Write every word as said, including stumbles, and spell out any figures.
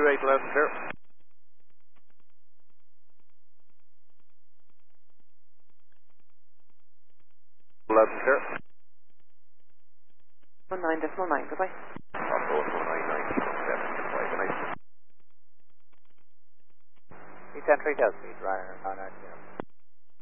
two eight, less clear. Less clear. One nine decimal nine, goodbye. Bravo one nine nine seven, goodbye, good night. E ten three thousand feet, Ryder, on our